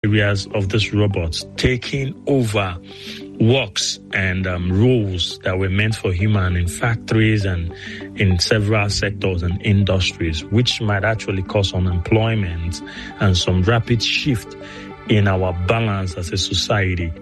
areas of these robots taking over works and roles that were meant for human in factories and in several sectors and industries, which might actually cause unemployment and some rapid shift in our balance as a society.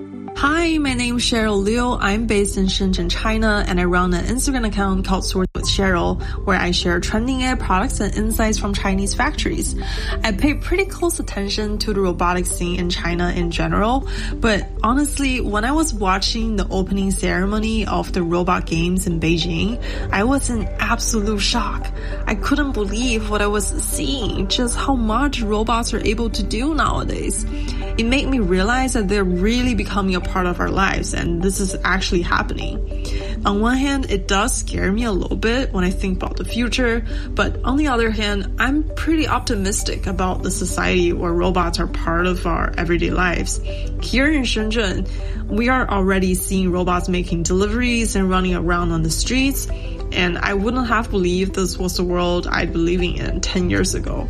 Hi, my name is Cheryl Liu. I'm based in Shenzhen, China, and I run an Instagram account called Source with Cheryl, where I share trending AI products and insights from Chinese factories. I pay pretty close attention to the robotics scene in China in general, but honestly, when I was watching the opening ceremony of the robot games in Beijing, I was in absolute shock. I couldn't believe what I was seeing, just how much robots are able to do nowadays. It made me realize that they're really becoming a part of our lives, and this is actually happening. On one hand, it does scare me a little bit when I think about the future, but on the other hand, I'm pretty optimistic about the society where robots are part of our everyday lives. Here in Shenzhen, we are already seeing robots making deliveries and running around on the streets, and I wouldn't have believed this was the world I'd be living in 10 years ago.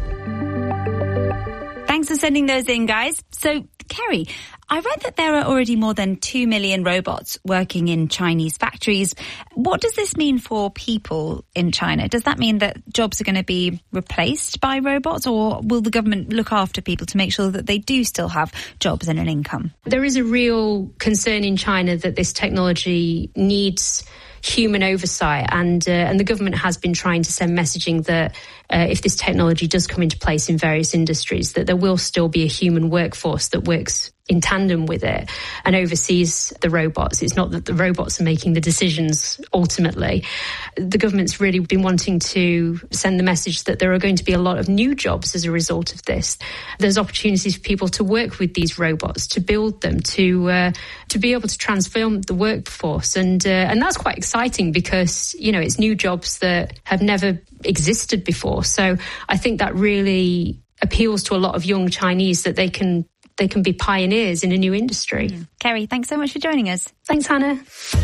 Thanks for sending those in, guys. So, Kerry, I read that there are already more than 2 million robots working in Chinese factories. What does this mean for people in China? Does that mean that jobs are going to be replaced by robots, or will the government look after people to make sure that they do still have jobs and an income? There is a real concern in China that this technology needs human oversight, and the government has been trying to send messaging that if this technology does come into place in various industries, that there will still be a human workforce that works in tandem with it and oversees the robots. It's not that the robots are making the decisions ultimately. The government's really been wanting to send the message that there are going to be a lot of new jobs as a result of this. There's opportunities for people to work with these robots, to build them, to be able to transform the workforce. And that's quite exciting because, you know, it's new jobs that have never existed before. So I think that really appeals to a lot of young Chinese that they can be pioneers in a new industry. Yeah. Kerry, thanks so much for joining us. Thanks, Hannah.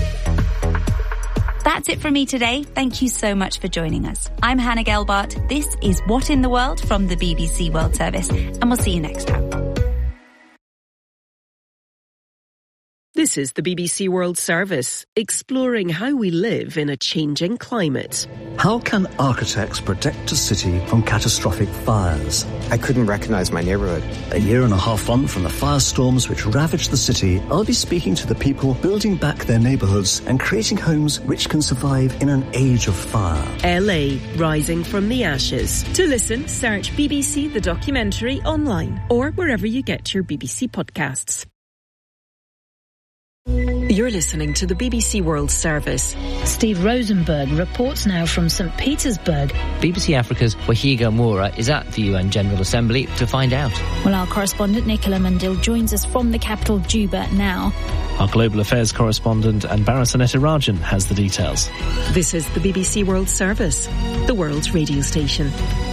That's it from me today. Thank you so much for joining us. I'm Hannah Gelbart. This is What in the World from the BBC World Service, and we'll see you next time. This is the BBC World Service, exploring how we live in a changing climate. How can architects protect a city from catastrophic fires? I couldn't recognize my neighborhood. A year and a half on from the firestorms which ravaged the city, I'll be speaking to the people building back their neighborhoods and creating homes which can survive in an age of fire. LA, Rising from the Ashes. To listen, search BBC The Documentary online or wherever you get your BBC podcasts. You're listening to the BBC World Service. Steve Rosenberg reports now from St. Petersburg. BBC Africa's Wahiga Moura is at the UN General Assembly to find out. Well, our correspondent Nicola Mandil joins us from the capital Juba now. Our global affairs correspondent Anbara Sanetarajan has the details. This is the BBC World Service, the world's radio station.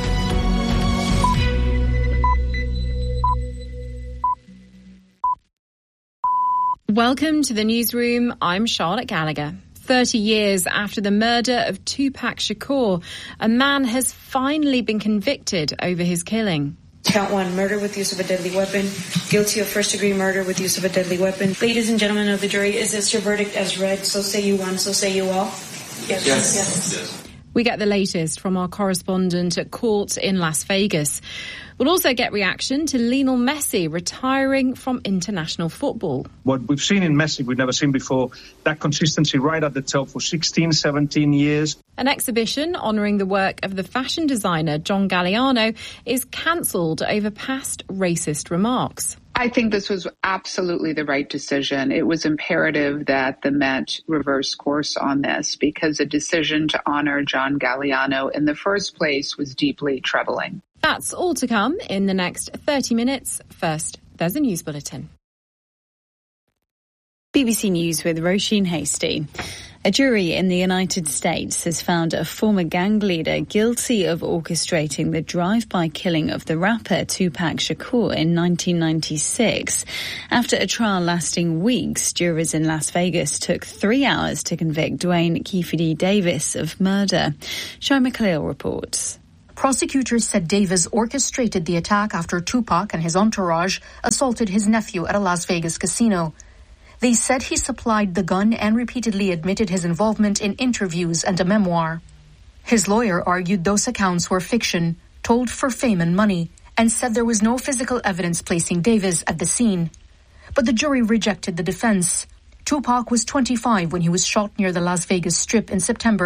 Welcome to the newsroom. I'm Charlotte Gallagher. 30 years after the murder of Tupac Shakur, a man has finally been convicted over his killing. Count 1, murder with use of a deadly weapon. Guilty of first-degree murder with use of a deadly weapon. Ladies and gentlemen of the jury, is this your verdict as read? So say you one, so say you all. Yes. Yes. We get the latest from our correspondent at court in Las Vegas. We'll also get reaction to Lionel Messi retiring from international football. What we've seen in Messi, we've never seen before, that consistency right at the top for 16, 17 years. An exhibition honouring the work of the fashion designer John Galliano is cancelled over past racist remarks. I think this was absolutely the right decision. It was imperative that the Met reverse course on this because the decision to honour John Galliano in the first place was deeply troubling. That's all to come in the next 30 minutes. First, there's a news bulletin. BBC News with Roisin Hastie. A jury in the United States has found a former gang leader guilty of orchestrating the drive-by killing of the rapper Tupac Shakur in 1996. After a trial lasting weeks, jurors in Las Vegas took 3 hours to convict Dwayne Keefedy Davis of murder. Shai McCleel reports. Prosecutors said Davis orchestrated the attack after Tupac and his entourage assaulted his nephew at a Las Vegas casino. They said he supplied the gun and repeatedly admitted his involvement in interviews and a memoir. His lawyer argued those accounts were fiction, told for fame and money, and said there was no physical evidence placing Davis at the scene. But the jury rejected the defense. Tupac was 25 when he was shot near the Las Vegas Strip in September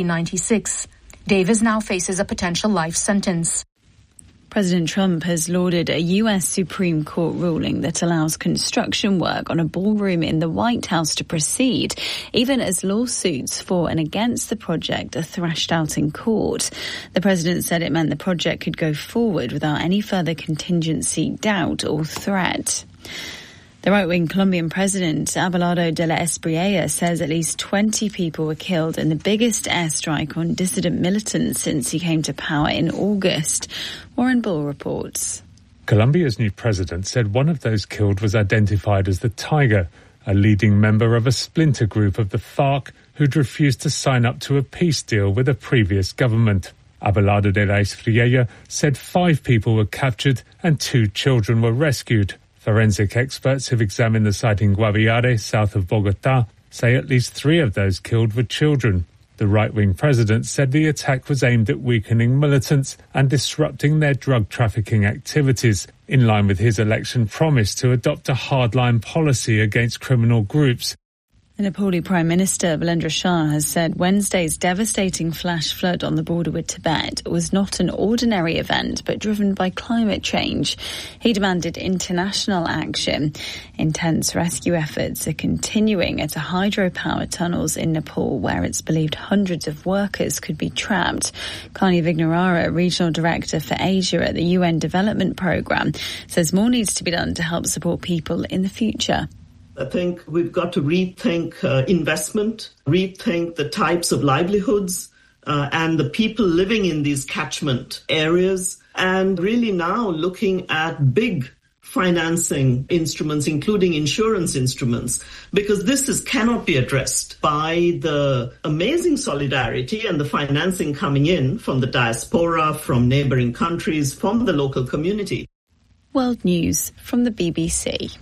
1996. Davis now faces a potential life sentence. President Trump has lauded a U.S. Supreme Court ruling that allows construction work on a ballroom in the White House to proceed, even as lawsuits for and against the project are thrashed out in court. The president said it meant the project could go forward without any further contingency, doubt or threat. The right-wing Colombian president, Abelardo de la Espriella, says at least 20 people were killed in the biggest airstrike on dissident militants since he came to power in August. Warren Bull reports. Colombia's new president said one of those killed was identified as the Tiger, a leading member of a splinter group of the FARC who'd refused to sign up to a peace deal with a previous government. Abelardo de la Espriella said 5 people were captured and 2 children were rescued. Forensic experts who've examined the site in Guaviare, south of Bogota, say at least 3 of those killed were children. The right-wing president said the attack was aimed at weakening militants and disrupting their drug trafficking activities, in line with his election promise to adopt a hardline policy against criminal groups. The Nepali Prime Minister Virendra Shah has said Wednesday's devastating flash flood on the border with Tibet was not an ordinary event but driven by climate change. He demanded international action. Intense rescue efforts are continuing at hydropower tunnels in Nepal, where it's believed hundreds of workers could be trapped. Kani Vignarara, Regional Director for Asia at the UN Development Programme, says more needs to be done to help support people in the future. I think we've got to rethink investment, rethink the types of livelihoods and the people living in these catchment areas, and really now looking at big financing instruments, including insurance instruments, because this cannot be addressed by the amazing solidarity and the financing coming in from the diaspora, from neighbouring countries, from the local community. World News from the BBC.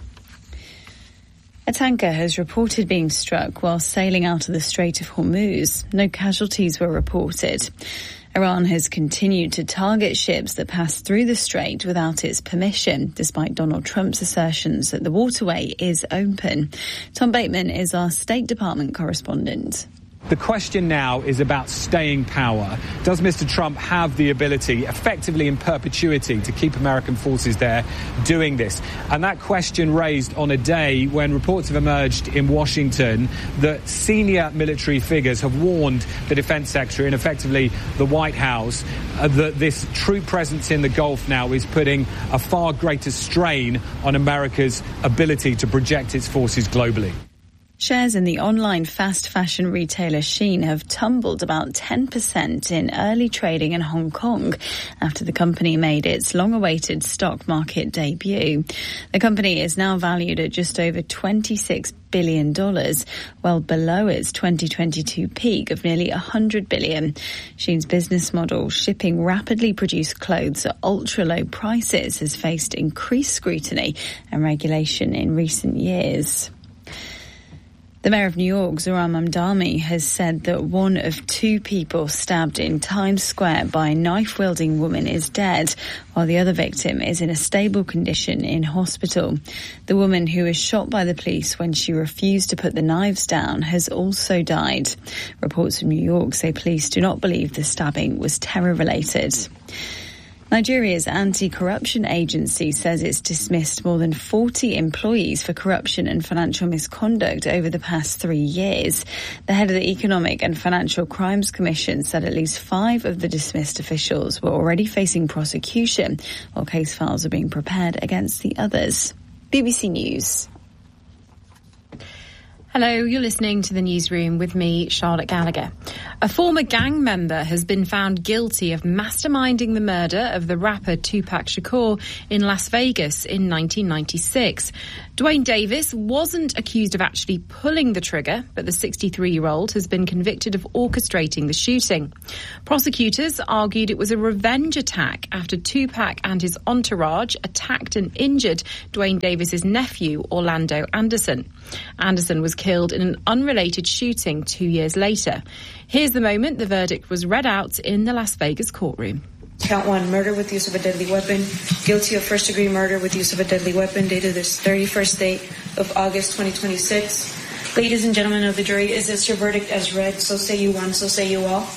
A tanker has reported being struck while sailing out of the Strait of Hormuz. No casualties were reported. Iran has continued to target ships that pass through the strait without its permission, despite Donald Trump's assertions that the waterway is open. Tom Bateman is our State Department correspondent. The question now is about staying power. Does Mr. Trump have the ability, effectively in perpetuity, to keep American forces there doing this? And that question raised on a day when reports have emerged in Washington that senior military figures have warned the defense secretary and effectively the White House that this troop presence in the Gulf now is putting a far greater strain on America's ability to project its forces globally. Shares in the online fast fashion retailer Shein have tumbled about 10% in early trading in Hong Kong after the company made its long-awaited stock market debut. The company is now valued at just over $26 billion, well below its 2022 peak of nearly $100 billion. Shein's business model, shipping rapidly produced clothes at ultra-low prices, has faced increased scrutiny and regulation in recent years. The mayor of New York, Zohran Mamdani, has said that one of 2 people stabbed in Times Square by a knife-wielding woman is dead, while the other victim is in a stable condition in hospital. The woman who was shot by the police when she refused to put the knives down has also died. Reports from New York say police do not believe the stabbing was terror-related. Nigeria's anti-corruption agency says it's dismissed more than 40 employees for corruption and financial misconduct over the past 3 years. The head of the Economic and Financial Crimes Commission said at least 5 of the dismissed officials were already facing prosecution, while case files are being prepared against the others. BBC News. Hello, you're listening to the Newsroom with me, Charlotte Gallagher. A former gang member has been found guilty of masterminding the murder of the rapper Tupac Shakur in Las Vegas in 1996. Duane Davis wasn't accused of actually pulling the trigger, but the 63-year-old has been convicted of orchestrating the shooting. Prosecutors argued it was a revenge attack after Tupac and his entourage attacked and injured Duane Davis's nephew, Orlando Anderson. Anderson was killed in an unrelated shooting 2 years later. Here's the moment the verdict was read out in the Las Vegas courtroom. Count 1, murder with use of a deadly weapon. Guilty of first-degree murder with use of a deadly weapon, dated this 31st day of August 2026. Ladies and gentlemen of the jury, is this your verdict as read? So say you one, so say you all.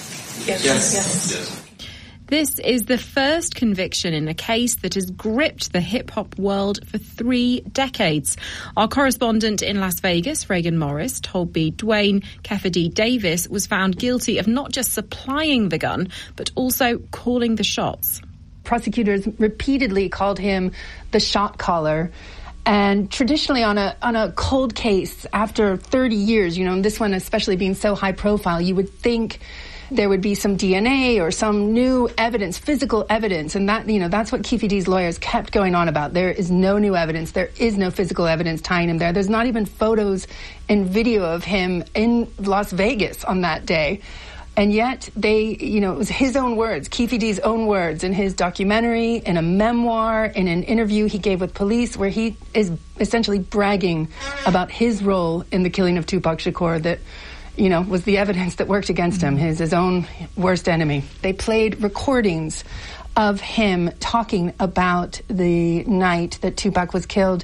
Yes. This is the first conviction in a case that has gripped the hip-hop world for 3 decades. Our correspondent in Las Vegas, Reagan Morris, told me Duane Keffe Davis was found guilty of not just supplying the gun, but also calling the shots. Prosecutors repeatedly called him the shot caller. And traditionally on a cold case, after 30 years, this one especially being so high profile, you would think there would be some DNA or some new evidence, physical evidence. And that's what Keffe D's lawyers kept going on about. There is no new evidence. There is no physical evidence tying him there. There's not even photos and video of him in Las Vegas on that day. And yet it was his own words, Keffe D's own words in his documentary, in a memoir, in an interview he gave with police where he is essentially bragging about his role in the killing of Tupac Shakur that was the evidence that worked against him, his own worst enemy. They played recordings of him talking about the night that Tupac was killed.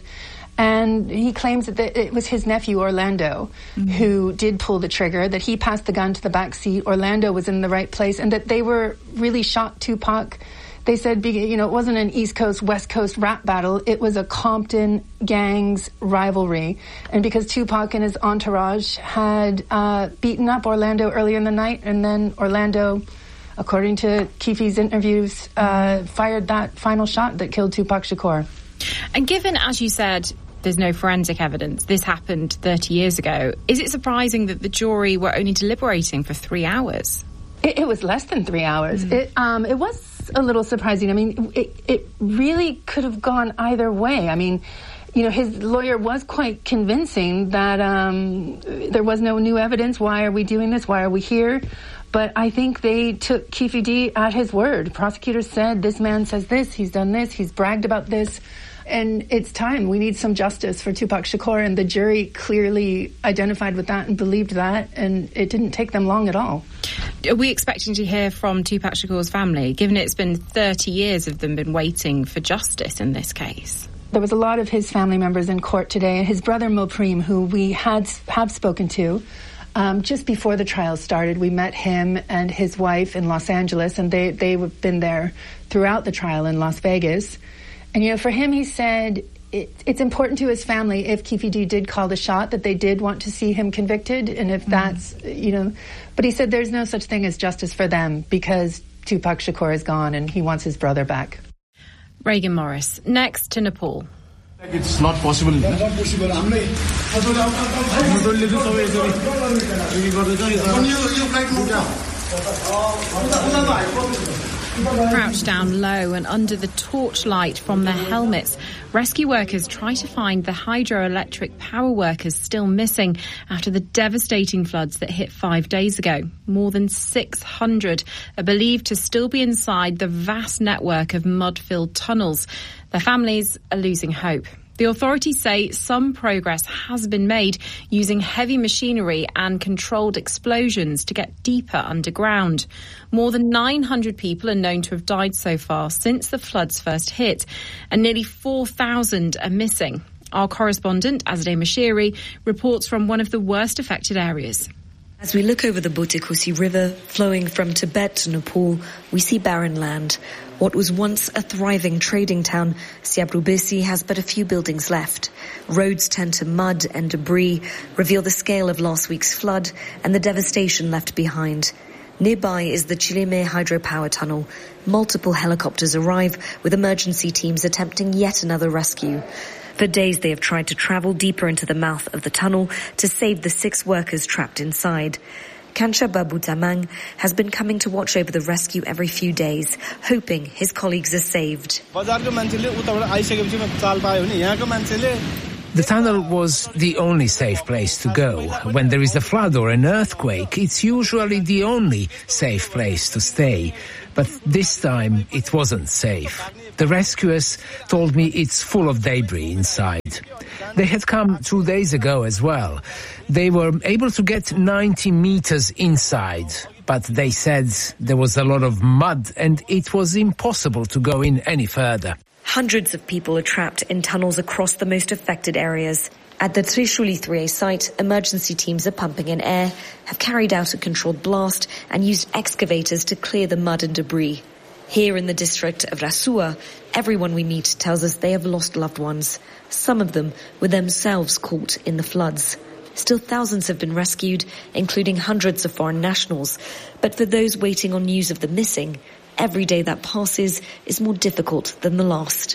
And he claims that it was his nephew, Orlando, who did pull the trigger, that he passed the gun to the back seat. Orlando was in the right place, and that they were really shot Tupac. They said, it wasn't an East Coast, West Coast rap battle. It was a Compton gangs rivalry. And because Tupac and his entourage had beaten up Orlando earlier in the night, and then Orlando, according to Keffe's interviews, fired that final shot that killed Tupac Shakur. And given, as you said, there's no forensic evidence, this happened 30 years ago, is it surprising that the jury were only deliberating for 3 hours? It was less than 3 hours. It was a little surprising. I mean, it really could have gone either way. I mean, his lawyer was quite convincing that there was no new evidence. Why are we doing this? Why are we here? But I think they took Keffe D at his word. Prosecutors said, this man says this, he's done this, he's bragged about this. And it's time. We need some justice for Tupac Shakur. And the jury clearly identified with that and believed that. And it didn't take them long at all. Are we expecting to hear from Tupac Shakur's family, given it's been 30 years of them been waiting for justice in this case? There was a lot of his family members in court today. His brother Mopreme, who we have spoken to, just before the trial started, we met him and his wife in Los Angeles, and they've been there throughout the trial in Las Vegas. And, for him, he said it's important to his family if Keffe D did call the shot, that they did want to see him convicted. And if that's, but he said there's no such thing as justice for them because Tupac Shakur is gone and he wants his brother back. Reagan Morris. Next to Nepal. It's not possible. Crouched down low and under the torchlight from their helmets, rescue workers try to find the hydroelectric power workers still missing after the devastating floods that hit 5 days ago. More than 600 are believed to still be inside the vast network of mud-filled tunnels. Their families are losing hope. The authorities say some progress has been made using heavy machinery and controlled explosions to get deeper underground. More than 900 people are known to have died so far since the floods first hit, and nearly 4,000 are missing. Our correspondent, Azadeh Mashiri, reports from one of the worst affected areas. As we look over the Bute Kosi River, flowing from Tibet to Nepal, we see barren land. What was once a thriving trading town, Siabrubisi has but a few buildings left. Roads tend to mud and debris, reveal the scale of last week's flood and the devastation left behind. Nearby is the Chilime hydropower tunnel. Multiple helicopters arrive with emergency teams attempting yet another rescue. For days they have tried to travel deeper into the mouth of the tunnel to save the 6 workers trapped inside. Kancha Babutamang has been coming to watch over the rescue every few days, hoping his colleagues are saved. The tunnel was the only safe place to go. When there is a flood or an earthquake, it's usually the only safe place to stay. But this time it wasn't safe. The rescuers told me it's full of debris inside. They had come 2 days ago as well. They were able to get 90 meters inside, but they said there was a lot of mud and it was impossible to go in any further. Hundreds of people are trapped in tunnels across the most affected areas. At the Trishuli 3A site, emergency teams are pumping in air, have carried out a controlled blast and used excavators to clear the mud and debris. Here in the district of Rasua, everyone we meet tells us they have lost loved ones. Some of them were themselves caught in the floods. Still, thousands have been rescued, including hundreds of foreign nationals. But for those waiting on news of the missing, every day that passes is more difficult than the last.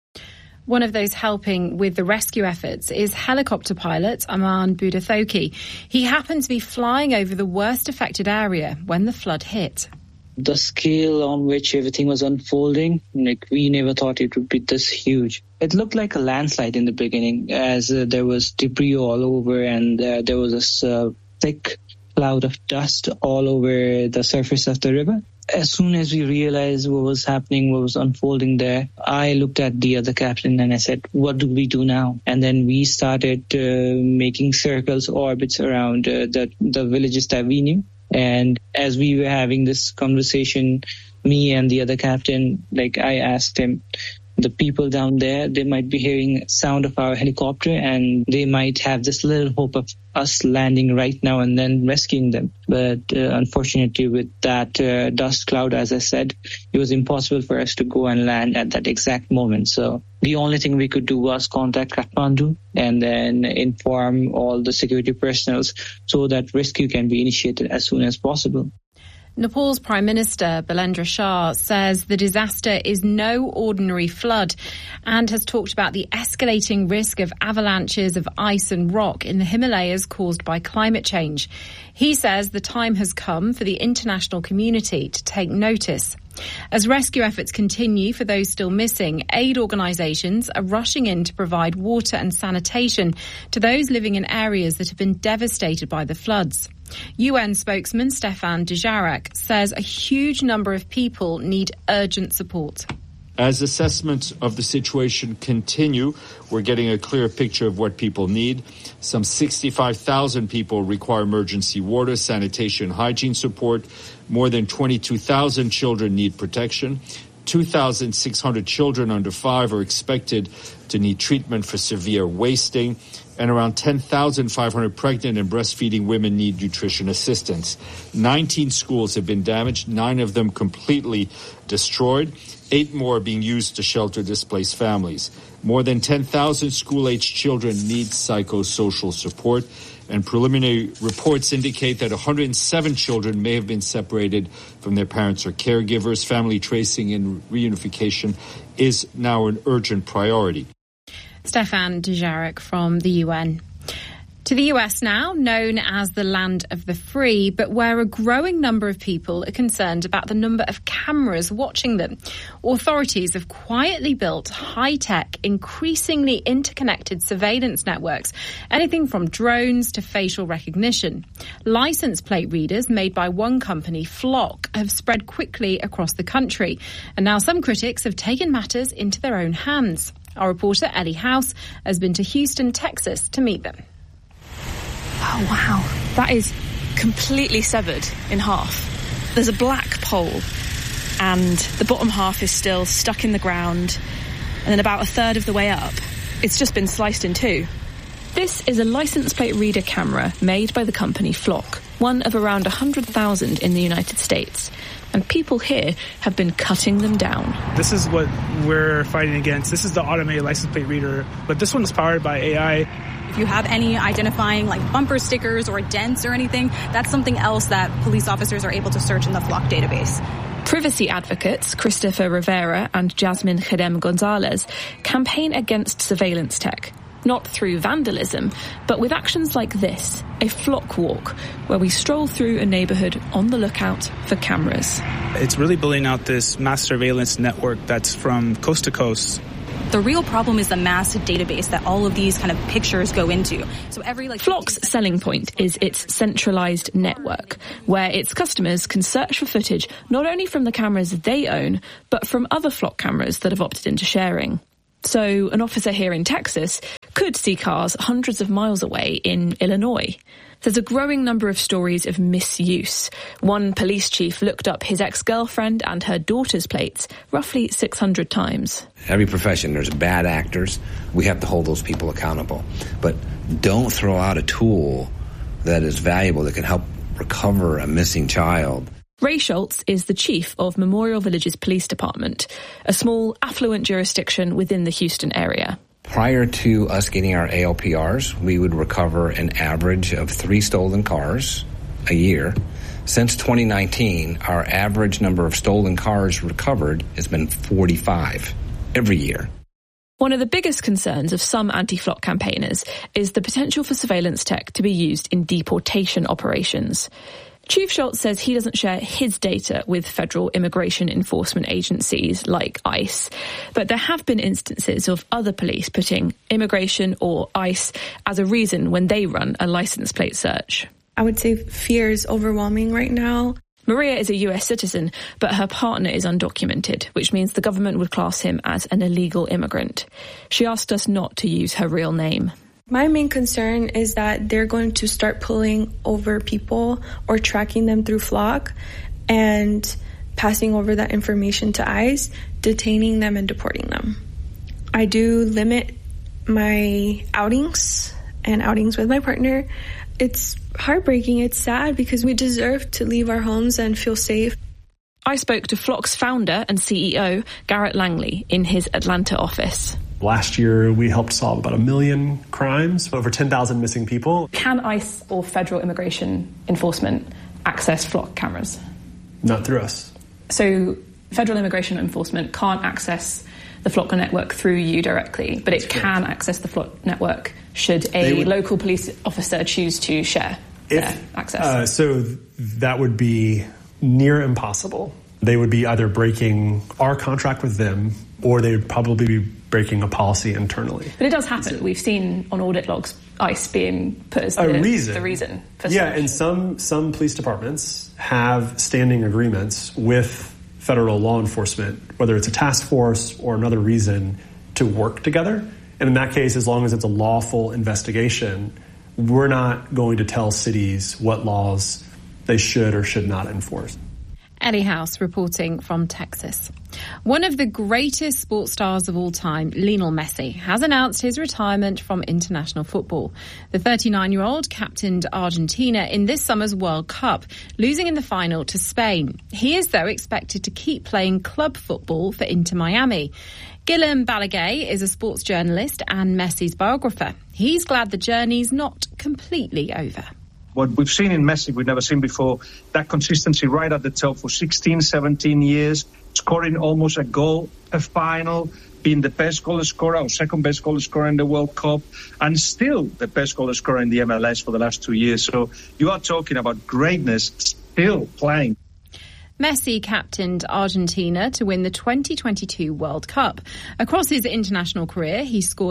One of those helping with the rescue efforts is helicopter pilot Aman Budethoki. He happened to be flying over the worst affected area when the flood hit. The scale on which everything was unfolding, we never thought it would be this huge. It looked like a landslide in the beginning, as there was debris all over and there was this thick cloud of dust all over the surface of the river. As soon as we realized what was happening, what was unfolding there, I looked at the other captain and I said, what do we do now? And then we started making circles, orbits around the villages that we knew. And as we were having this conversation, me and the other captain, I asked him, the people down there, they might be hearing sound of our helicopter and they might have this little hope of us landing right now and then rescuing them. But unfortunately, with that dust cloud, as I said, it was impossible for us to go and land at that exact moment. So the only thing we could do was contact Kathmandu and then inform all the security personnel so that rescue can be initiated as soon as possible. Nepal's Prime Minister Bilendra Shah says the disaster is no ordinary flood and has talked about the escalating risk of avalanches of ice and rock in the Himalayas caused by climate change. He says the time has come for the international community to take notice. As rescue efforts continue for those still missing, aid organisations are rushing in to provide water and sanitation to those living in areas that have been devastated by the floods. UN spokesman Stefan Dujarric says a huge number of people need urgent support. As assessments of the situation continue, we're getting a clear picture of what people need. Some 65,000 people require emergency water, sanitation, hygiene support. More than 22,000 children need protection. 2,600 children under 5 are expected to need treatment for severe wasting. And around 10,500 pregnant and breastfeeding women need nutrition assistance. 19 schools have been damaged, 9 of them completely destroyed. 8 more are being used to shelter displaced families. More than 10,000 school-aged children need psychosocial support. And preliminary reports indicate that 107 children may have been separated from their parents or caregivers. Family tracing and reunification is now an urgent priority. Stefan Dujarric from the UN. To the US now, known as the land of the free, but where a growing number of people are concerned about the number of cameras watching them. Authorities have quietly built high-tech, increasingly interconnected surveillance networks, anything from drones to facial recognition. License plate readers made by one company, Flock, have spread quickly across the country, and now some critics have taken matters into their own hands. Our reporter, Ellie House, has been to Houston, Texas to meet them. Oh, wow. That is completely severed in half. There's a black pole and the bottom half is still stuck in the ground, and then about a third of the way up, it's just been sliced in two. This is a license plate reader camera made by the company Flock, one of around 100,000 in the United States. And people here have been cutting them down. This is what we're fighting against. This is the automated license plate reader, but this one's powered by AI. If you have any identifying like bumper stickers or dents or anything, that's something else that police officers are able to search in the Flock database. Privacy advocates Christopher Rivera and Jasmine Khedem Gonzalez campaign against surveillance tech, not through vandalism, but with actions like this, a flock walk, where we stroll through a neighbourhood on the lookout for cameras. It's really building out this mass surveillance network that's from coast to coast. The real problem is the massive database that all of these kind of pictures go into. So Flock's selling point is its centralised network, where its customers can search for footage not only from the cameras they own, but from other Flock cameras that have opted into sharing. So an officer here in Texas could see cars hundreds of miles away in Illinois. There's a growing number of stories of misuse. One police chief looked up his ex-girlfriend and her daughter's plates roughly 600 times. Every profession, there's bad actors. We have to hold those people accountable. But don't throw out a tool that is valuable, that can help recover a missing child. Ray Schultz is the chief of Memorial Villages Police Department, a small, affluent jurisdiction within the Houston area. Prior to us getting our ALPRs, we would recover an average of 3 stolen cars a year. Since 2019, our average number of stolen cars recovered has been 45 every year. One of the biggest concerns of some anti-Flock campaigners is the potential for surveillance tech to be used in deportation operations. Chief Schultz says he doesn't share his data with federal immigration enforcement agencies like ICE, but there have been instances of other police putting immigration or ICE as a reason when they run a license plate search. I would say fear is overwhelming right now. Maria is a US citizen, but her partner is undocumented, which means the government would class him as an illegal immigrant. She asked us not to use her real name. My main concern is that they're going to start pulling over people or tracking them through Flock and passing over that information to ICE, detaining them and deporting them. I do limit my outings and outings with my partner. It's heartbreaking. It's sad because we deserve to leave our homes and feel safe. I spoke to Flock's founder and CEO, Garrett Langley, in his Atlanta office. Last year, we helped solve about 1 million crimes, over 10,000 missing people. Can ICE or federal immigration enforcement access Flock cameras? Not through us. So federal immigration enforcement can't access the Flock network through you directly, but it can access the Flock network should a local police officer choose to share their access. So that would be near impossible. They would be either breaking our contract with them, or they would probably be breaking a policy internally. But it does happen. We've seen on audit logs ICE being put as the reason for search. And some police departments have standing agreements with federal law enforcement, whether it's a task force or another reason, to work together. And in that case, as long as it's a lawful investigation, we're not going to tell cities what laws they should or should not enforce. Ellie House reporting from Texas. One of the greatest sports stars of all time, Lionel Messi, has announced his retirement from international football. The 39-year-old captained Argentina in this summer's World Cup, losing in the final to Spain. He is, though, expected to keep playing club football for Inter Miami. Guillem Balaguer is a sports journalist and Messi's biographer. He's glad the journey's not completely over. What we've seen in Messi, we've never seen before, that consistency right at the top for 16, 17 years, scoring almost a goal, a final, being the best goal scorer or second best goal scorer in the World Cup, and still the best goal scorer in the MLS for the last 2 years. So you are talking about greatness still playing. Messi captained Argentina to win the 2022 World Cup. Across his international career, he scored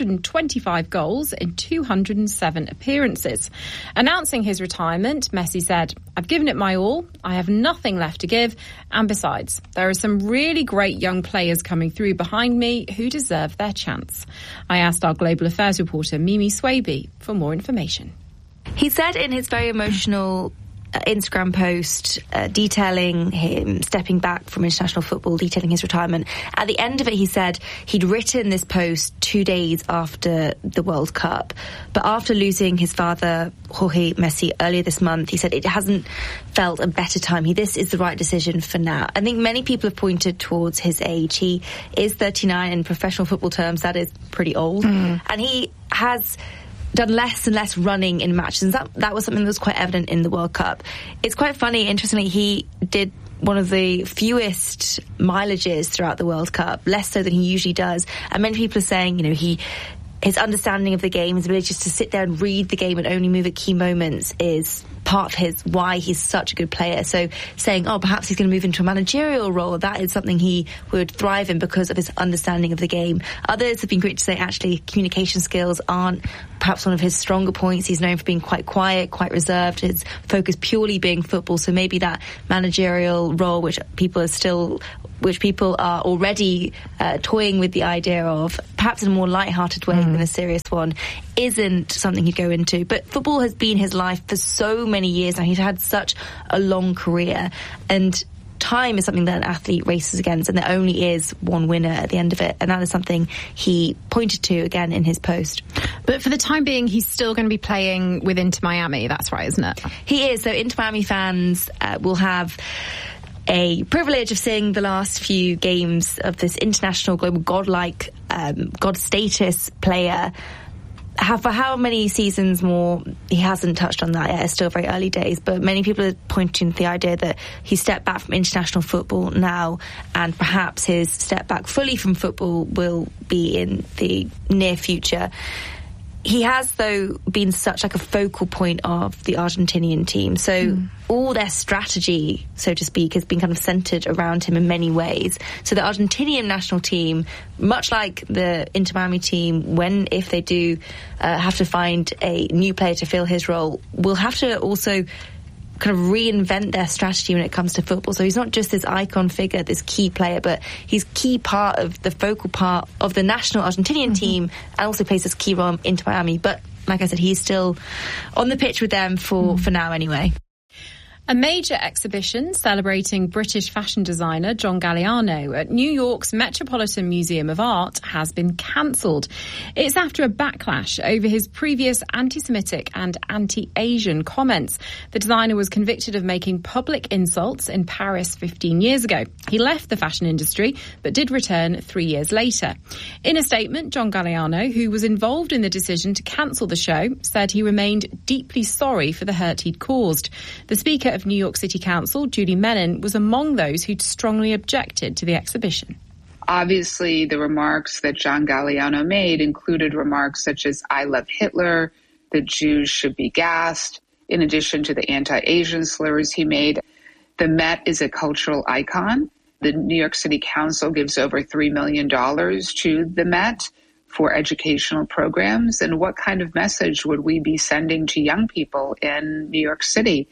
125 goals in 207 appearances. Announcing his retirement, Messi said, "I've given it my all. I have nothing left to give. And besides, there are some really great young players coming through behind me who deserve their chance." I asked our global affairs reporter, Mimi Swaby, for more information. He said in his very emotional Instagram post detailing him stepping back from international football, detailing his retirement. At the end of it, he said he'd written this post 2 days after the World Cup. But after losing his father, Jorge Messi, earlier this month, he said it hasn't felt a better time. This is the right decision for now. I think many people have pointed towards his age. He is 39 in professional football terms. That is pretty old. And he has done less and less running in matches. And that was something that was quite evident in the World Cup. It's quite funny, interestingly, he did one of the fewest mileages throughout the World Cup, less so than he usually does. And many people are saying, his understanding of the game, his ability just to sit there and read the game and only move at key moments is part of why he's such a good player. So saying, perhaps he's going to move into a managerial role, that is something he would thrive in because of his understanding of the game. Others have been quick to say, actually, communication skills aren't perhaps one of his stronger points. He's known for being quite quiet, quite reserved, his focus purely being football. So maybe that managerial role, which people are already toying with the idea of, perhaps in a more lighthearted way than a serious one, isn't something he'd go into. But football has been his life for so many years now. He's had such a long career, and time is something that an athlete races against, and there only is one winner at the end of it, and that is something he pointed to again in his post. But for the time being, he's still going to be playing with Inter Miami. That's right, isn't it? He is. So Inter Miami fans will have a privilege of seeing the last few games of this international global godlike god status player. For how many seasons more, he hasn't touched on that yet. It's still very early days, but many people are pointing to the idea that he stepped back from international football now, and perhaps his step back fully from football will be in the near future. He has, though, been such like a focal point of the Argentinian team. So all their strategy, so to speak, has been kind of centred around him in many ways. So the Argentinian national team, much like the Inter Miami team, if they do have to find a new player to fill his role, will have to also kind of reinvent their strategy when it comes to football. So he's not just this icon figure, this key player, but he's key part of the focal part of the national Argentinian team, and also plays this key role in Inter Miami. But like I said, he's still on the pitch with them for now anyway. A major exhibition celebrating British fashion designer John Galliano at New York's Metropolitan Museum of Art has been cancelled. It's after a backlash over his previous anti-Semitic and anti-Asian comments. The designer was convicted of making public insults in Paris 15 years ago. He left the fashion industry, but did return 3 years later. In a statement, John Galliano, who was involved in the decision to cancel the show, said he remained deeply sorry for the hurt he'd caused. The Speaker of New York City Council, Judy Menin, was among those who'd strongly objected to the exhibition. Obviously, the remarks that John Galliano made included remarks such as, "I love Hitler," "that Jews should be gassed," in addition to the anti-Asian slurs he made. The Met is a cultural icon. The New York City Council gives over $3 million to the Met for educational programs. And what kind of message would we be sending to young people in New York City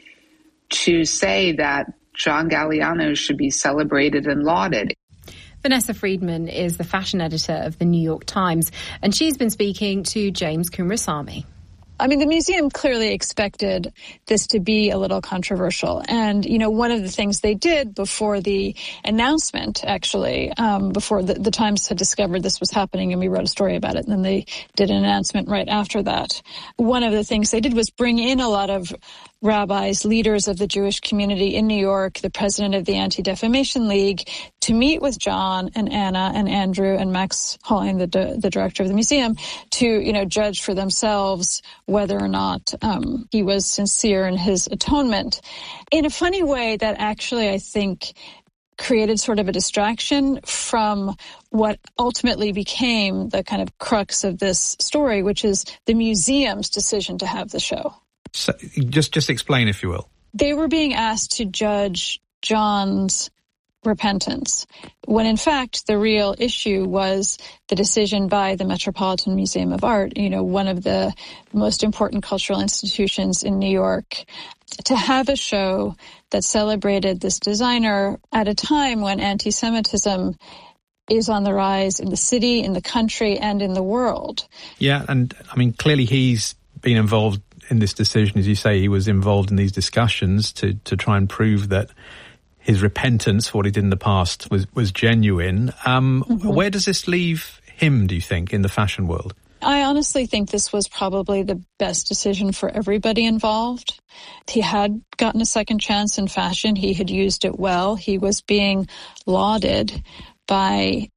to say that John Galliano should be celebrated and lauded? Vanessa Friedman is the fashion editor of the New York Times, and she's been speaking to James Kumrasamy. I mean, the museum clearly expected this to be a little controversial. And, one of the things they did before the announcement, actually, before the Times had discovered this was happening, and we wrote a story about it, and then they did an announcement right after that. One of the things they did was bring in a lot of rabbis, leaders of the Jewish community in New York, the president of the Anti-Defamation League, to meet with John and Anna and Andrew and Max Hollein, the director of the museum, to, judge for themselves whether or not he was sincere in his atonement. In a funny way, that actually, I think, created sort of a distraction from what ultimately became the kind of crux of this story, which is the museum's decision to have the show. So just explain, if you will. They were being asked to judge John's repentance, when in fact the real issue was the decision by the Metropolitan Museum of Art, one of the most important cultural institutions in New York, to have a show that celebrated this designer at a time when anti-Semitism is on the rise in the city, in the country, and in the world. Yeah, and I mean, clearly he's been involved in this decision. As you say, he was involved in these discussions to try and prove that his repentance for what he did in the past was genuine. Where does this leave him, do you think, in the fashion world? I honestly think this was probably the best decision for everybody involved. He had gotten a second chance in fashion. He had used it well. He was being lauded by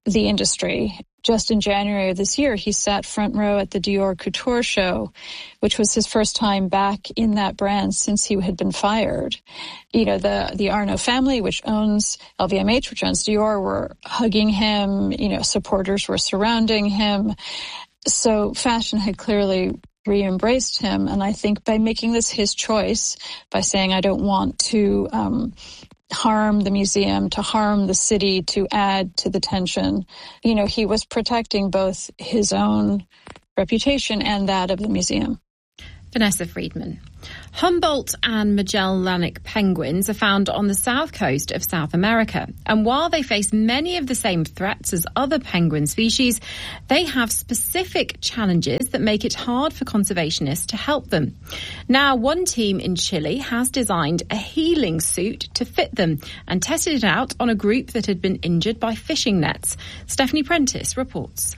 the industry. Just in January of this year, he sat front row at the Dior Couture show, which was his first time back in that brand since he had been fired. You know, the Arnault family, which owns LVMH, which owns Dior, were hugging him. You know, supporters were surrounding him. So fashion had clearly re-embraced him. And I think by making this his choice, by saying, I don't want to harm the museum, to harm the city, to add to the tension, you know, he was protecting both his own reputation and that of the museum. Vanessa Friedman. Humboldt and Magellanic penguins are found on the south coast of South America. And while they face many of the same threats as other penguin species, they have specific challenges that make it hard for conservationists to help them. Now, one team in Chile has designed a healing suit to fit them and tested it out on a group that had been injured by fishing nets. Stephanie Prentice reports.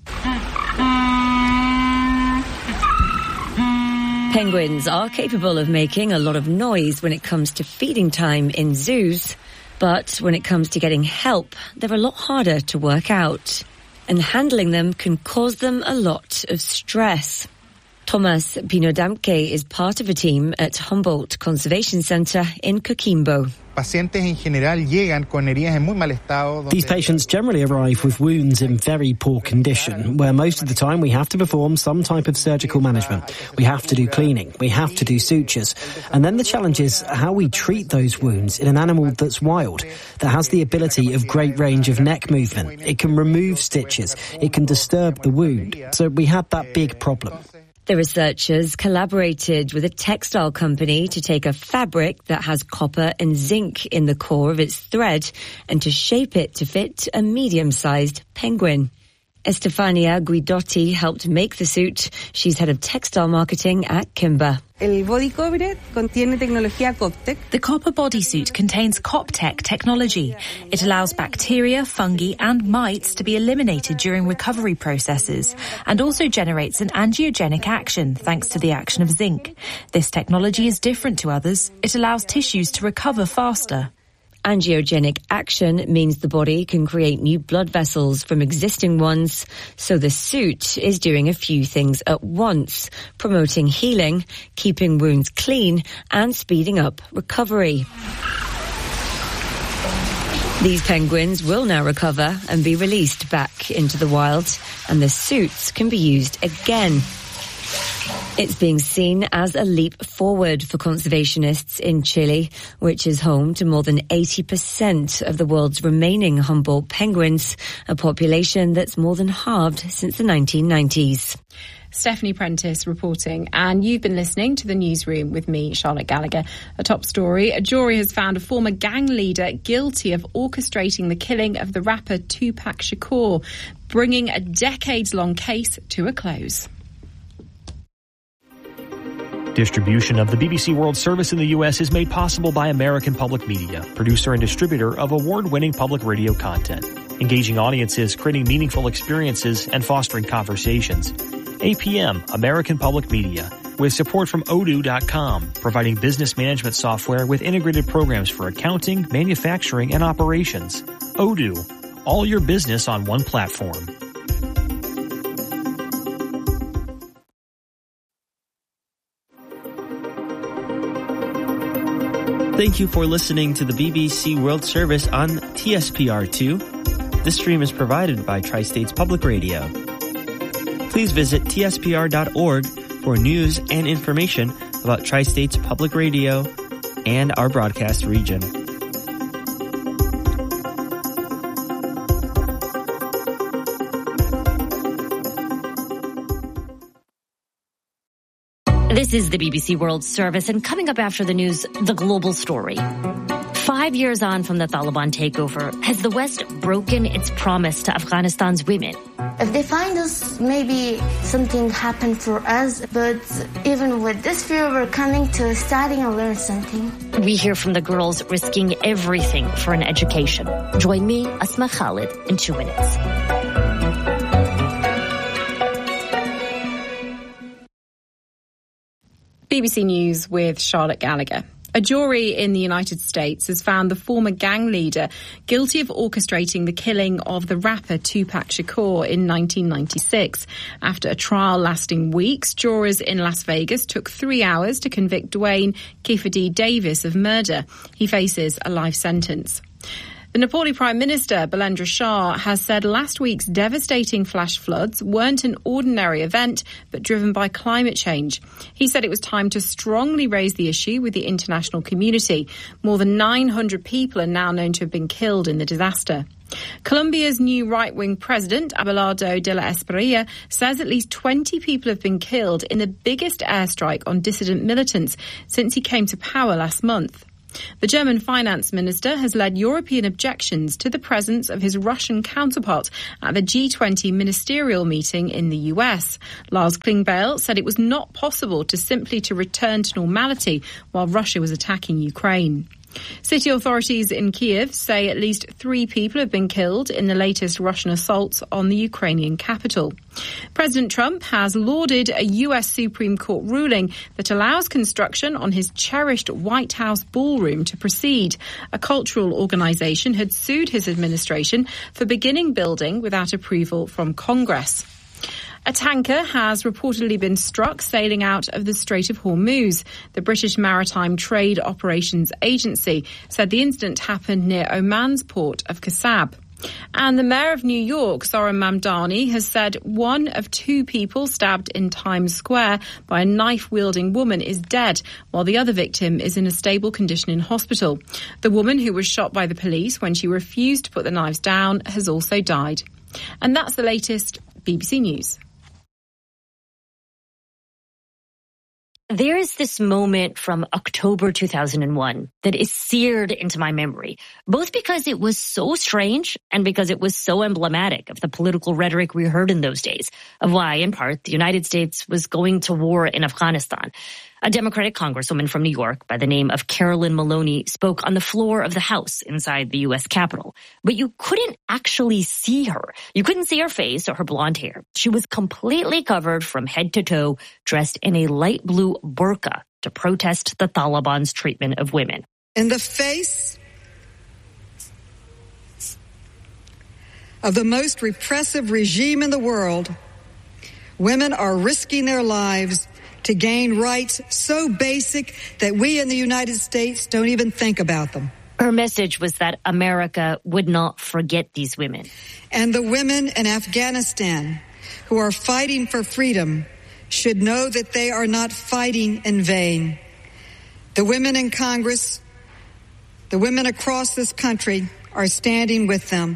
Penguins are capable of making a lot of noise when it comes to feeding time in zoos, but when it comes to getting help, they're a lot harder to work out, and handling them can cause them a lot of stress. Thomas Pinodamke is part of a team at Humboldt Conservation Center in Coquimbo. These patients generally arrive with wounds in very poor condition, where most of the time we have to perform some type of surgical management. We have to do cleaning, we have to do sutures. And then the challenge is how we treat those wounds in an animal that's wild, that has the ability of great range of neck movement. It can remove stitches, it can disturb the wound. So we had that big problem. The researchers collaborated with a textile company to take a fabric that has copper and zinc in the core of its thread and to shape it to fit a medium-sized penguin. Estefania Guidotti helped make the suit. She's head of textile marketing at Kimber. The copper bodysuit contains CopTech technology. It allows bacteria, fungi and mites to be eliminated during recovery processes and also generates an angiogenic action thanks to the action of zinc. This technology is different to others. It allows tissues to recover faster. Angiogenic action means the body can create new blood vessels from existing ones, so the suit is doing a few things at once, promoting healing, keeping wounds clean, and speeding up recovery. These penguins will now recover and be released back into the wild, and the suits can be used again. It's being seen as a leap forward for conservationists in Chile, which is home to more than 80% of the world's remaining Humboldt penguins, a population that's more than halved since the 1990s. Stephanie Prentice reporting, and you've been listening to The Newsroom with me, Charlotte Gallagher. A top story, a jury has found a former gang leader guilty of orchestrating the killing of the rapper Tupac Shakur, bringing a decades-long case to a close. Distribution of the BBC World Service in the U.S. is made possible by American Public Media, producer and distributor of award-winning public radio content, engaging audiences, creating meaningful experiences, and fostering conversations. APM, American Public Media, with support from Odoo.com, providing business management software with integrated programs for accounting, manufacturing, and operations. Odoo, all your business on one platform. Thank you for listening to the BBC World Service on TSPR2. This stream is provided by Tri-States Public Radio. Please visit tspr.org for news and information about Tri-States Public Radio and our broadcast region. This is the BBC World Service, and coming up after the news, the global story. 5 years on from the Taliban takeover, has the West broken its promise to Afghanistan's women? If they find us, maybe something happened for us, but even with this fear, we're coming to study and learn something. We hear from the girls risking everything for an education. Join me, Asma Khalid, in 2 minutes. BBC News with Charlotte Gallagher. A jury in the United States has found the former gang leader guilty of orchestrating the killing of the rapper Tupac Shakur in 1996. After a trial lasting weeks, jurors in Las Vegas took 3 hours to convict Dwayne Keffe D. Davis of murder. He faces a life sentence. The Nepali Prime Minister, Balendra Shah, has said last week's devastating flash floods weren't an ordinary event, but driven by climate change. He said it was time to strongly raise the issue with the international community. More than 900 people are now known to have been killed in the disaster. Colombia's new right-wing president, Abelardo de la Espriella, says at least 20 people have been killed in the biggest airstrike on dissident militants since he came to power last month. The German finance minister has led European objections to the presence of his Russian counterpart at the G20 ministerial meeting in the US. Lars Klingbeil said it was not possible to simply return to normality while Russia was attacking Ukraine. City authorities in Kiev say at least 3 people have been killed in the latest Russian assaults on the Ukrainian capital. President Trump has lauded a US Supreme Court ruling that allows construction on his cherished White House ballroom to proceed. A cultural organization had sued his administration for beginning building without approval from Congress. A tanker has reportedly been struck sailing out of the Strait of Hormuz. The British Maritime Trade Operations Agency said the incident happened near Oman's port of Kasab. And the mayor of New York, Zohran Mamdani, has said 1 of 2 people stabbed in Times Square by a knife-wielding woman is dead, while the other victim is in a stable condition in hospital. The woman who was shot by the police when she refused to put the knives down has also died. And that's the latest BBC News. There is this moment from October 2001 that is seared into my memory, both because it was so strange and because it was so emblematic of the political rhetoric we heard in those days, of why, in part, the United States was going to war in Afghanistan. A Democratic congresswoman from New York by the name of Carolyn Maloney spoke on the floor of the House inside the U.S. Capitol. But you couldn't actually see her. You couldn't see her face or her blonde hair. She was completely covered from head to toe, dressed in a light blue burqa to protest the Taliban's treatment of women. In the face of the most repressive regime in the world, women are risking their lives to gain rights so basic that we in the United States don't even think about them. Her message was that America would not forget these women. And the women in Afghanistan who are fighting for freedom should know that they are not fighting in vain. The women in Congress, the women across this country are standing with them.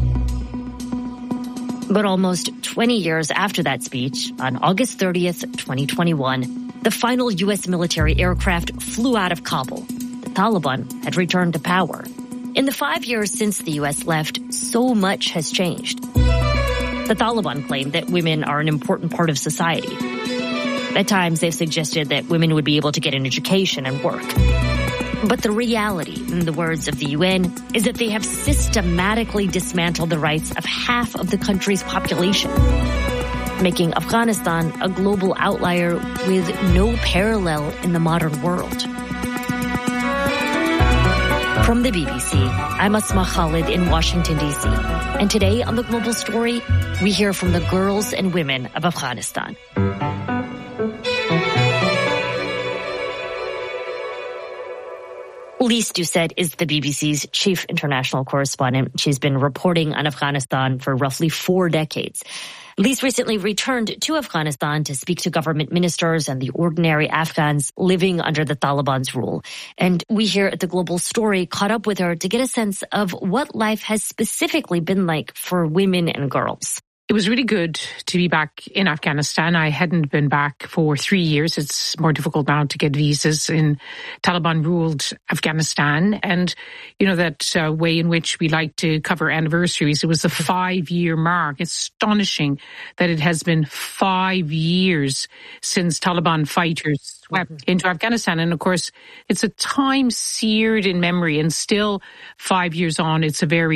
But almost 20 years after that speech, on August 30th, 2021, the final U.S. military aircraft flew out of Kabul. The Taliban had returned to power. In the 5 years since the U.S. left, so much has changed. The Taliban claim that women are an important part of society. At times, they've suggested that women would be able to get an education and work. But the reality, in the words of the UN, is that they have systematically dismantled the rights of half of the country's population, making Afghanistan a global outlier with no parallel in the modern world. From the BBC, I'm Asma Khalid in Washington, D.C. And today on The Global Story, we hear from the girls and women of Afghanistan. Lise Doucette is the BBC's chief international correspondent. She's been reporting on Afghanistan for roughly 4 decades. Lise recently returned to Afghanistan to speak to government ministers and the ordinary Afghans living under the Taliban's rule. And we here at The Global Story caught up with her to get a sense of what life has specifically been like for women and girls. It was really good to be back in Afghanistan. I hadn't been back for 3 years. It's more difficult now to get visas in Taliban-ruled Afghanistan. And, you know, that way in which we like to cover anniversaries, it was the 5-year mark. It's astonishing that it has been 5 years since Taliban fighters swept into Afghanistan. And, of course, it's a time seared in memory. And still, 5 years on, it's a very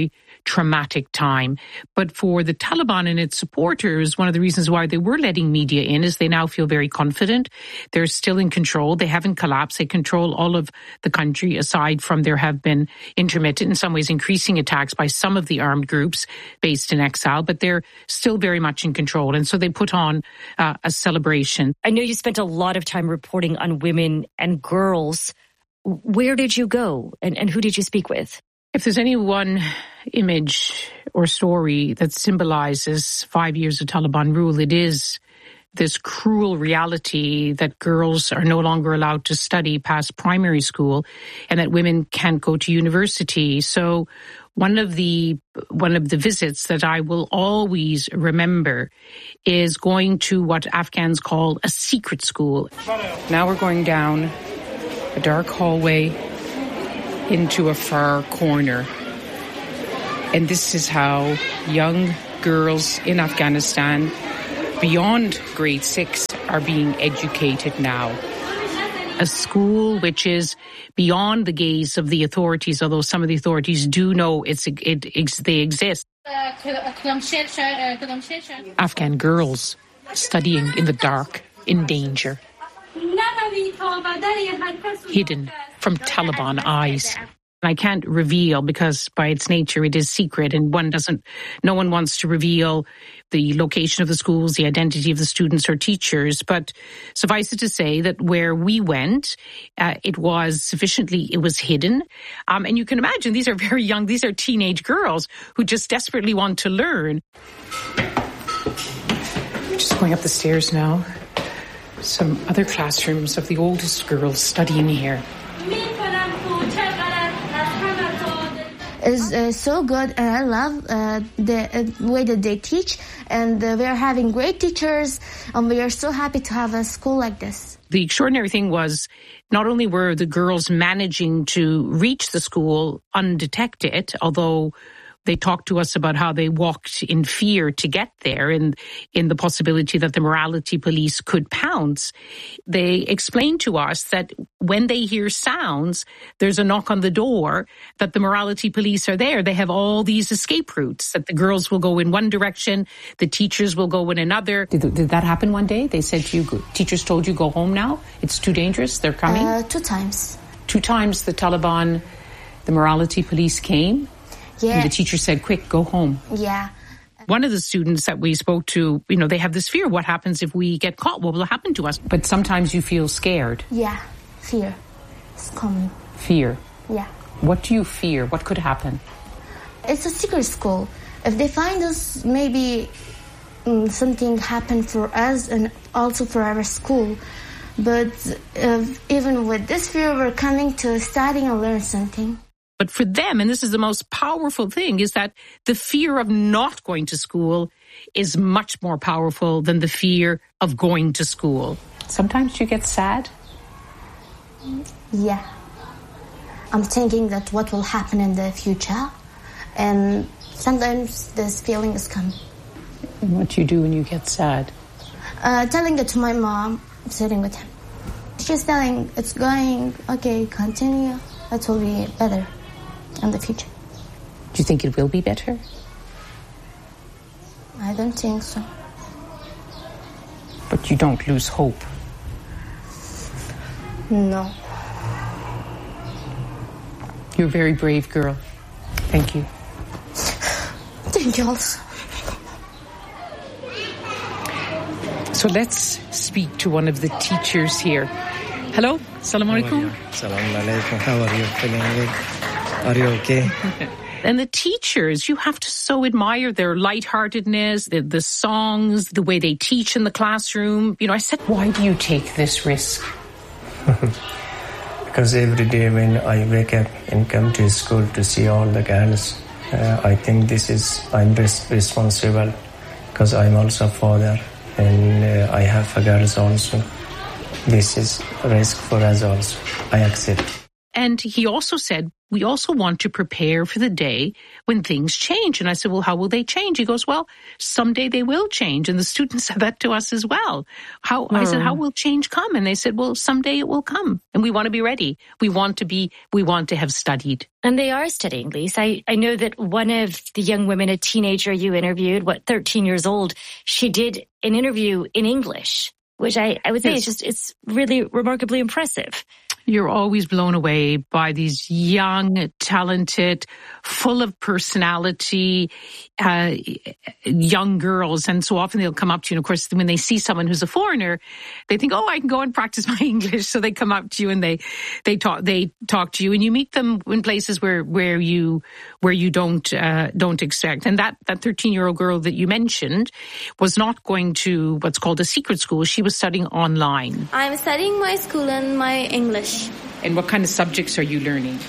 traumatic time. But for the Taliban and its supporters, one of the reasons why they were letting media in is they now feel very confident. They're still in control. They haven't collapsed. They control all of the country, aside from there have been intermittent, in some ways increasing attacks by some of the armed groups based in exile, but they're still very much in control. And so they put on a celebration. I know you spent a lot of time reporting on women and girls. Where did you go and who did you speak with? If there's any one image or story that symbolizes 5 years of Taliban rule, it is this cruel reality that girls are no longer allowed to study past primary school and that women can't go to university. So one of the visits that I will always remember is going to what Afghans call a secret school. Now we're going down a dark hallway into a far corner. And this is how young girls in Afghanistan beyond grade 6 are being educated now. A school which is beyond the gaze of the authorities, although some of the authorities do know they exist. Afghan girls studying in the dark, in danger, hidden from Taliban eyes. I can't reveal because by its nature it is secret and no one wants to reveal the location of the schools, the identity of the students or teachers. But suffice it to say that where we went, it was hidden. And you can imagine these are very young, these are teenage girls who just desperately want to learn. Just going up the stairs now. Some other classrooms of the oldest girls studying here. Is so good, and I love the way that they teach, and we are having great teachers, and we are so happy to have a school like this. The extraordinary thing was not only were the girls managing to reach the school undetected, although they talked to us about how they walked in fear to get there and in the possibility that the morality police could pounce. They explained to us that when they hear sounds, there's a knock on the door, that the morality police are there. They have all these escape routes, that the girls will go in one direction, the teachers will go in another. Did that happen one day? They said to you, teachers told you, go home now? It's too dangerous, they're coming? 2 times. 2 times the Taliban, the morality police came? Yeah. And the teacher said, quick, go home. Yeah. One of the students that we spoke to, they have this fear. What happens if we get caught? What will happen to us? But sometimes you feel scared. Yeah, fear. It's common. Fear? Yeah. What do you fear? What could happen? It's a secret school. If they find us, maybe something happened for us and also for our school. But even with this fear, we're coming to study and learn something. But for them, and this is the most powerful thing, is that the fear of not going to school is much more powerful than the fear of going to school. Sometimes you get sad. Yeah. I'm thinking that what will happen in the future. And sometimes this feeling is coming. And what do you do when you get sad? Telling it to my mom, sitting with him. She's telling, it's going, okay, continue. That will be better in the future. Do you think it will be better? I don't think so. But you don't lose hope? No. You're a very brave girl. Thank you. Thank you also. So let's speak to one of the teachers here. Hello, Assalamu alaikum. Assalamu alaikum. How are you? Feeling good? Are you okay? And the teachers, you have to so admire their lightheartedness, the songs, the way they teach in the classroom. I said, why do you take this risk? Because every day when I wake up and come to school to see all the girls, I think I'm responsible because I'm also a father and I have girls also. This is a risk for us also. I accept. And he also said, we also want to prepare for the day when things change. And I said, well, how will they change? He goes, well, someday they will change. And the students said that to us as well. I said, how will change come? And they said, well, someday it will come. And we want to be ready. We want to have studied. And they are studying, Lise. I know that one of the young women, a teenager you interviewed, 13 years old, she did an interview in English, which I would say it's really remarkably impressive. You're always blown away by these young, talented, full of personality, young girls. And so often they'll come up to you. And of course, when they see someone who's a foreigner, they think, oh, I can go and practice my English. So they come up to you and they talk to you, and you meet them in places where you don't expect. And that 13-year-old girl that you mentioned was not going to what's called a secret school. She was studying online. I'm studying my school and my English. And what kind of subjects are you learning?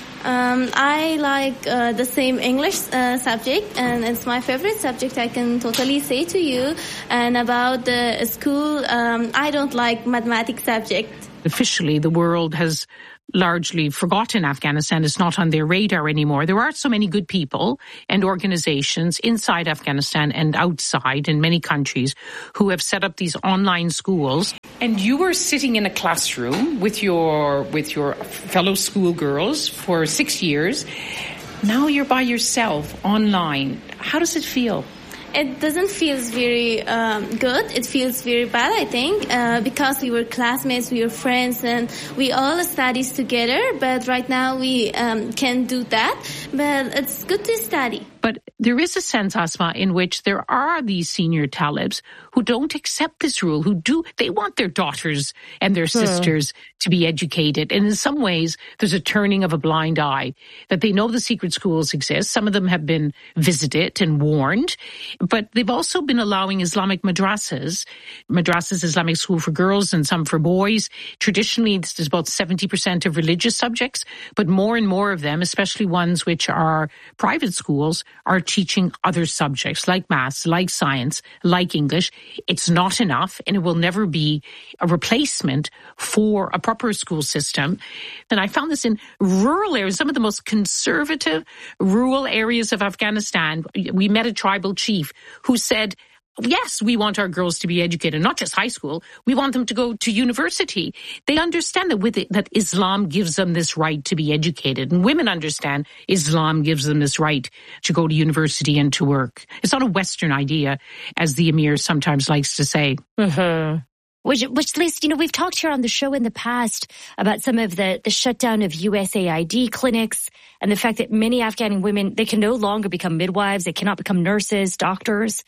I like the same English subject, and it's my favorite subject, I can totally say to you. And about the school, I don't like mathematics subject. Officially, the world has largely forgotten Afghanistan. It's not on their radar anymore. There are so many good people and organizations inside Afghanistan and outside in many countries who have set up these online schools. And you were sitting in a classroom with your fellow schoolgirls for 6 years. Now you're by yourself online. How does it feel? It doesn't feel very good. It feels very bad, I think, because we were classmates, we were friends, and we all studied together. But right now we can't do that. But it's good to study. But there is a sense, Asma, in which there are these senior Talibs who don't accept this rule, they want their daughters and their sisters to be educated. And in some ways, there's a turning of a blind eye, that they know the secret schools exist. Some of them have been visited and warned, but they've also been allowing Islamic madrasas, Islamic school for girls and some for boys. Traditionally, this is about 70% of religious subjects, but more and more of them, especially ones which are private schools, are teaching other subjects like maths, like science, like English. It's not enough, and it will never be a replacement for a proper school system. And I found this in rural areas, some of the most conservative rural areas of Afghanistan. We met a tribal chief who said, yes, we want our girls to be educated, not just high school. We want them to go to university. They understand that Islam gives them this right to be educated. And women understand Islam gives them this right to go to university and to work. It's not a Western idea, as the Emir sometimes likes to say. Mm-hmm. Which, Lise, we've talked here on the show in the past about some of the shutdown of USAID clinics and the fact that many Afghan women, they can no longer become midwives. They cannot become nurses, doctors.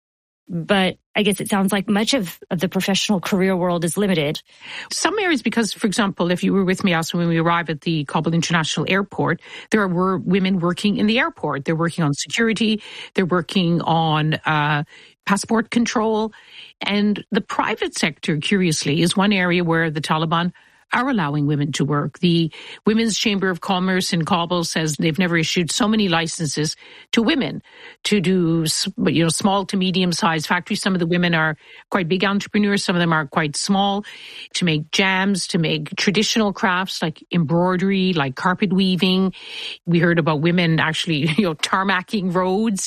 But I guess it sounds like much of the professional career world is limited. Some areas, because, for example, if you were with me also when we arrived at the Kabul International Airport, there were women working in the airport. They're working on security. They're working on passport control. And the private sector, curiously, is one area where the Taliban are allowing women to work. The Women's Chamber of Commerce in Kabul says they've never issued so many licenses to women to do, small to medium-sized factories. Some of the women are quite big entrepreneurs. Some of them are quite small, to make jams, to make traditional crafts like embroidery, like carpet weaving. We heard about women actually, tarmacking roads,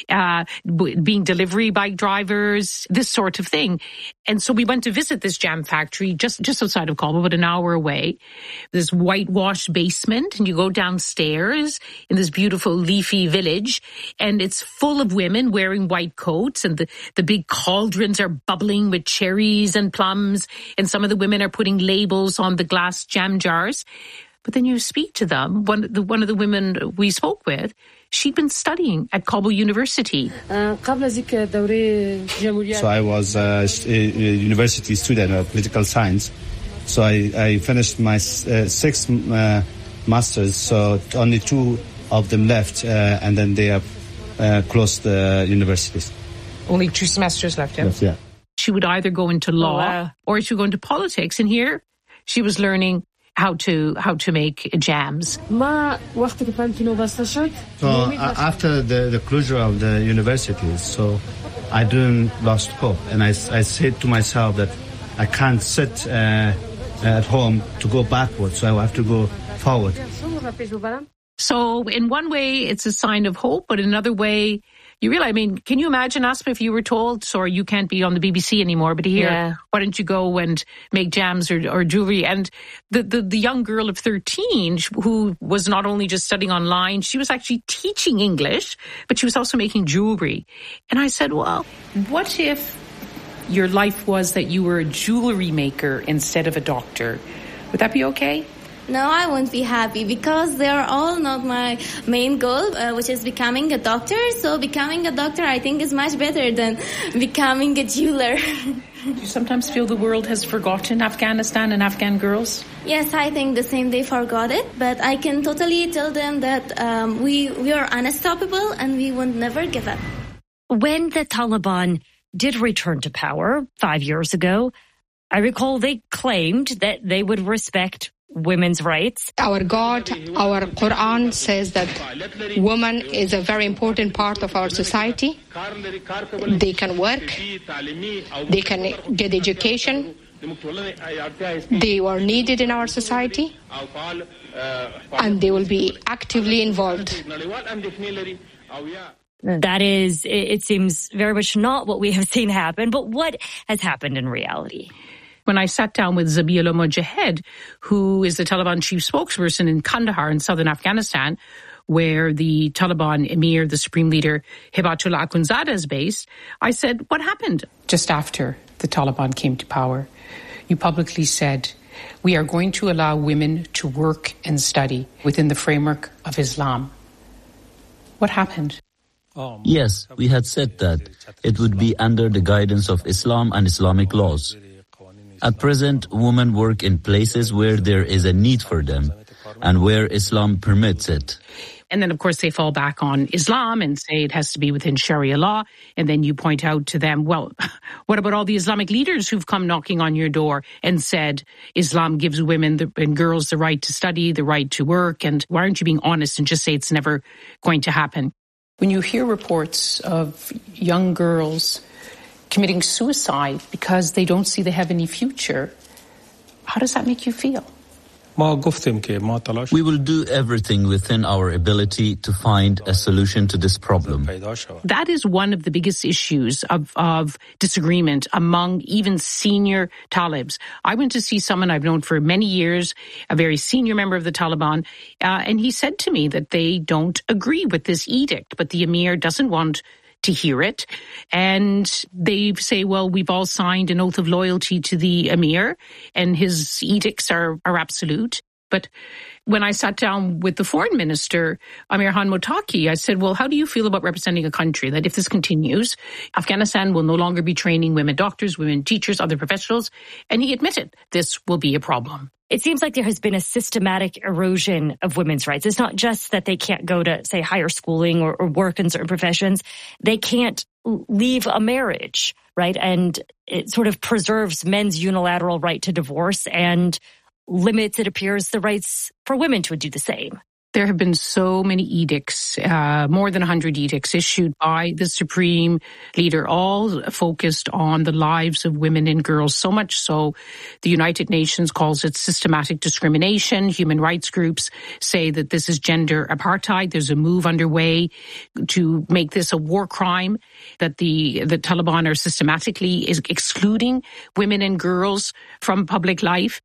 being delivery bike drivers, this sort of thing. And so we went to visit this jam factory just outside of Kabul, but an hour away. This whitewashed basement, and you go downstairs in this beautiful leafy village, and it's full of women wearing white coats, and the big cauldrons are bubbling with cherries and plums, and some of the women are putting labels on the glass jam jars. But then you speak to them. One of the women we spoke with, she'd been studying at Kabul University. So I was a university student of political science. So I finished my 6 masters. So only 2 of them left, and then they have closed the universities. Only 2 semesters left. Yeah. She would either go into law or she would go into politics. And here she was learning how to make jams. So after the closure of the universities, so I didn't lost hope, and I said to myself that I can't sit at home to go backwards, so I have to go forward. So in one way, it's a sign of hope, but in another way, you realize, I mean, can you imagine, Asma, if you were told, sorry, you can't be on the BBC anymore, but here, why don't you go and make jams or jewelry? And the young girl of 13 who was not only just studying online, she was actually teaching English, but she was also making jewelry. And I said, well, what if your life was that you were a jewelry maker instead of a doctor? Would that be okay? No, I won't be happy because they are all not my main goal, which is becoming a doctor. So becoming a doctor, I think, is much better than becoming a jeweler. Do you sometimes feel the world has forgotten Afghanistan and Afghan girls? Yes, I think the same. They forgot it. But I can totally tell them that we are unstoppable and we will never give up. When the Taliban did return to power 5 years ago, I recall they claimed that they would respect women's rights. Our God, our Quran says that woman is a very important part of our society. They can work, they can get education, they were needed in our society, and they will be actively involved. That is, it seems very much not what we have seen happen, but what has happened in reality? When I sat down with Zabiullah Mujahid, who is the Taliban chief spokesperson in Kandahar in southern Afghanistan, where the Taliban emir, the supreme leader, Hibatullah Akhundzada is based, I said, what happened? Just after the Taliban came to power, you publicly said, we are going to allow women to work and study within the framework of Islam. What happened? Yes, we had said that it would be under the guidance of Islam and Islamic laws. At present, women work in places where there is a need for them and where Islam permits it. And then, of course, they fall back on Islam and say it has to be within Sharia law. And then you point out to them, well, what about all the Islamic leaders who've come knocking on your door and said Islam gives women and girls the right to study, the right to work? And why aren't you being honest and just say it's never going to happen? When you hear reports of young girls committing suicide because they don't see they have any future, how does that make you feel? We will do everything within our ability to find a solution to this problem. That is one of the biggest issues of disagreement among even senior Talibs. I went to see someone I've known for many years, a very senior member of the Taliban, and he said to me that they don't agree with this edict, but the emir doesn't want to hear it. And they say, well, we've all signed an oath of loyalty to the emir and his edicts are absolute. But when I sat down with the foreign minister, Amir Khan Muttaqi, I said, well, how do you feel about representing a country that if this continues, Afghanistan will no longer be training women doctors, women teachers, other professionals? And he admitted this will be a problem. It seems like there has been a systematic erosion of women's rights. It's not just that they can't go to, say, higher schooling or work in certain professions. They can't leave a marriage, right? And it sort of preserves men's unilateral right to divorce and limits, it appears, the rights for women to do the same. There have been so many edicts, more than 100 edicts issued by the supreme leader, all focused on the lives of women and girls. So much so, the United Nations calls it systematic discrimination. Human rights groups say that this is gender apartheid. There's a move underway to make this a war crime, that the Taliban are systematically excluding women and girls from public life.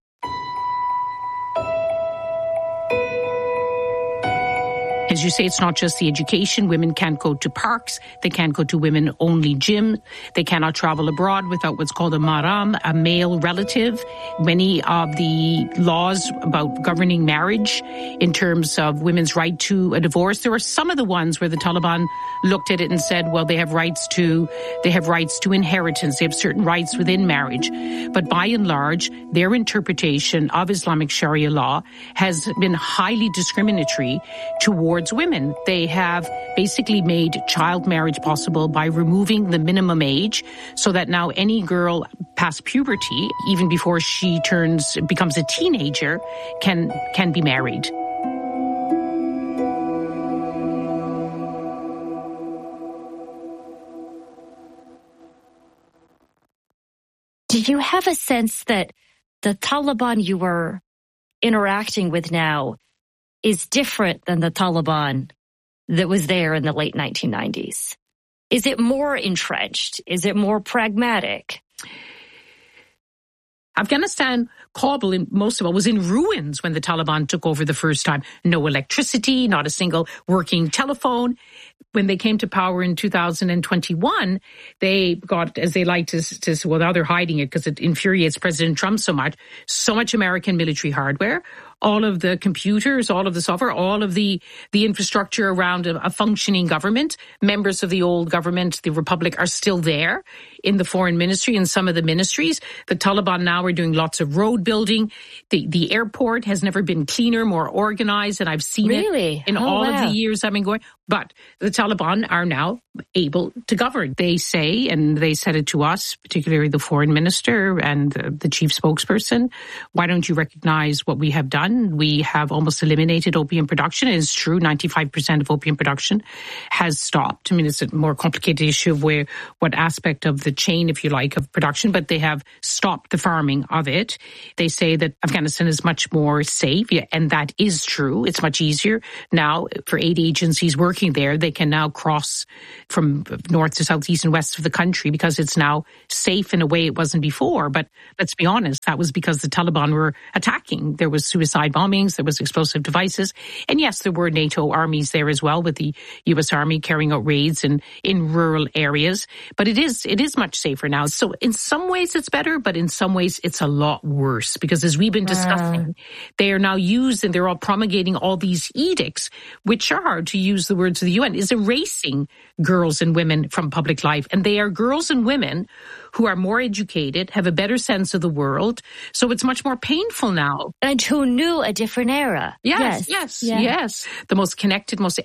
As you say, it's not just the education. Women can't go to parks. They can't go to women-only gym. They cannot travel abroad without what's called a mahram, a male relative. Many of the laws about governing marriage in terms of women's right to a divorce, there are some of the ones where the Taliban looked at it and said, well, they have rights to inheritance. They have certain rights within marriage. But by and large, their interpretation of Islamic Sharia law has been highly discriminatory towards women. They have basically made child marriage possible by removing the minimum age so that now any girl past puberty, even before she becomes a teenager, can be married. Do you have a sense that the Taliban you were interacting with now is different than the Taliban that was there in the late 1990s? Is it more entrenched? Is it more pragmatic? Afghanistan, Kabul, most of all, was in ruins when the Taliban took over the first time. No electricity, not a single working telephone. When they came to power in 2021, they got, as they like to well, now they're hiding it because it infuriates President Trump so much American military hardware, all of the computers, all of the software, all of the infrastructure around a functioning government. Members of the old government, the Republic, are still there in the foreign ministry and some of the ministries. The Taliban now are doing lots of road building. The airport has never been cleaner, more organized, and I've seen it in all of the years I've been going. But the Taliban are now able to govern. They say, and they said it to us, particularly the foreign minister and the chief spokesperson, why don't you recognize what we have done? We have almost eliminated opium production. It is true, 95% of opium production has stopped. I mean, it's a more complicated issue of what aspect of the chain, if you like, of production, but they have stopped the farming of it. They say that Afghanistan is much more safe, and that is true. It's much easier now for aid agencies working there. They can now cross from north to south, east and west of the country because it's now safe in a way it wasn't before. But let's be honest, that was because the Taliban were attacking. There was suicide bombings, there was explosive devices. And yes, there were NATO armies there as well, with the US Army carrying out raids in rural areas. But it is much safer now. So in some ways it's better, but in some ways it's a lot worse because, as we've been discussing, they are now used and they're all promulgating all these edicts, which are, to use the words of the UN, is erasing girls and women from public life. And they are girls and women who are more educated, have a better sense of the world. So it's much more painful now. And who knew a different era. Yes. The most connected, most